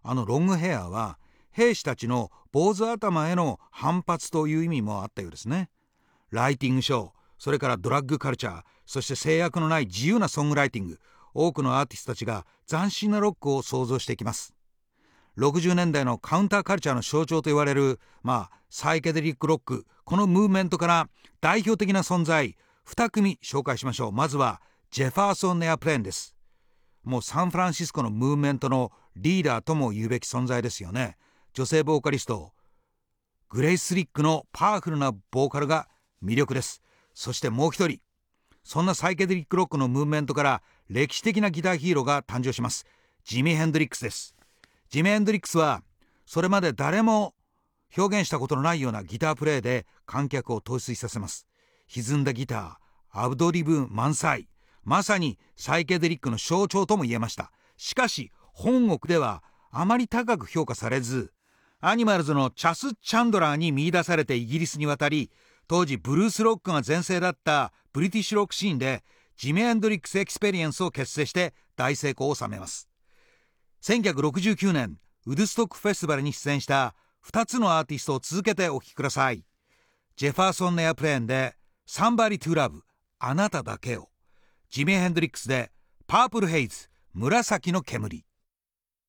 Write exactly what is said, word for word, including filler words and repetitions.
あのロングヘアは兵士たちの坊主頭への反発という意味もあったようですね。ライティングショー、それからドラッグカルチャー、そして制約のない自由なソングライティング、多くのアーティストたちが斬新なロックを創造していきます。ろくじゅうねんだいのカウンターカルチャーの象徴と言われる、まあ、サイケデリックロック、このムーブメントから代表的な存在に組紹介しましょう。まずはジェファーソン・エアプレーンです。もうサンフランシスコのムーブメントのリーダーとも言うべき存在ですよね。女性ボーカリストグレイス・リックのパワフルなボーカルが魅力です。そしてもう一人、そんなサイケデリックロックのムーブメントから歴史的なギターヒーローが誕生します。ジミー・ヘンドリックスです。ジミー・ヘンドリックスはそれまで誰も表現したことのないようなギタープレイで観客を陶酔させます。歪んだギター、アドリブ満載、まさにサイケデリックの象徴とも言えました。しかし本国ではあまり高く評価されず、アニマルズのチャス・チャンドラーに見出されてイギリスに渡り、当時ブルースロックが全盛だったブリティッシュロックシーンでジミー・ヘンドリックス・エクスペリエンスを結成して大成功を収めます。せんきゅうひゃくろくじゅうきゅうねんウッドストックフェスティバルに出演したふたつのアーティストを続けてお聴きください。ジェファーソン・エアプレーンで Somebody to Love あなただけを、ジミー・ヘンドリックスでパープルヘイズ紫の煙。